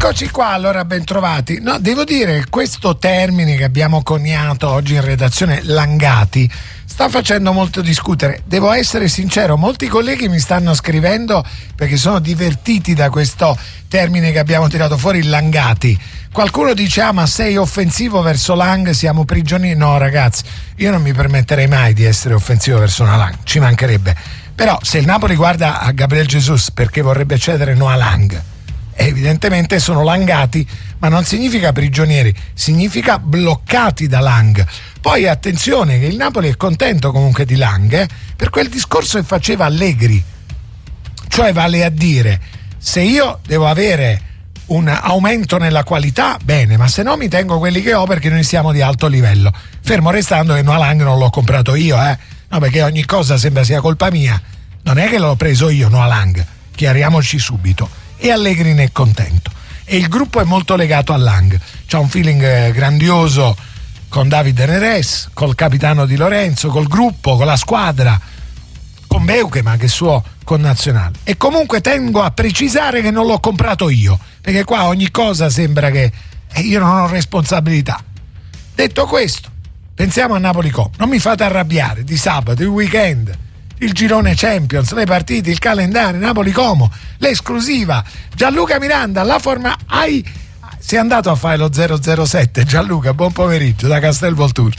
Eccoci qua, allora ben trovati. No, devo dire, questo termine che abbiamo coniato oggi in redazione, langati, sta facendo molto discutere. Devo essere sincero, molti colleghi mi stanno scrivendo perché sono divertiti da questo termine che abbiamo tirato fuori, langati. Qualcuno dice: ah, ma sei offensivo verso Lang, siamo prigionieri. No ragazzi, io non mi permetterei mai di essere offensivo verso una Lang, ci mancherebbe. Però se il Napoli guarda a Gabriel Jesus perché vorrebbe cedere Noah Lang, evidentemente sono langati, ma non significa prigionieri, significa bloccati da Lang. Poi attenzione che il Napoli è contento comunque di Lang, per quel discorso che faceva Allegri, cioè vale a dire, se io devo avere un aumento nella qualità, bene, ma se no mi tengo quelli che ho perché noi siamo di alto livello, fermo restando che Noah Lang non l'ho comprato io, no, perché ogni cosa sembra sia colpa mia, non è che l'ho preso io Noah Lang, chiariamoci subito. E Allegri ne è contento e il gruppo è molto legato a Lang, c'ha un feeling grandioso con David Neres, col capitano Di Lorenzo, col gruppo, con la squadra, con Beukema che è suo connazionale. E comunque tengo a precisare che non l'ho comprato io, perché qua ogni cosa sembra che io non ho responsabilità. Detto questo, pensiamo a Napoli-Como, non mi fate arrabbiare, di sabato, il weekend, il girone Champions, le partite, il calendario, Napoli-Como, l'esclusiva, Gianluca Miranda, la forma sei andato a fare lo 007. Gianluca, buon pomeriggio da Castel Volturno.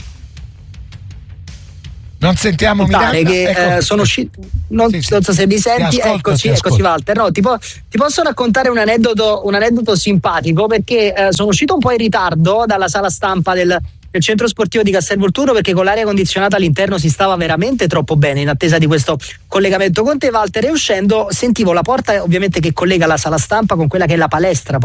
Non sentiamo Miranda? Che sono uscito, non so se mi senti. Eccoci Walter. No, ti posso raccontare un aneddoto simpatico, perché sono uscito un po' in ritardo dalla sala stampa del centro sportivo di Castel Volturno, perché con l'aria condizionata all'interno si stava veramente troppo bene in attesa di questo collegamento con te, Walter, e uscendo sentivo la porta ovviamente che collega la sala stampa con quella che è la palestra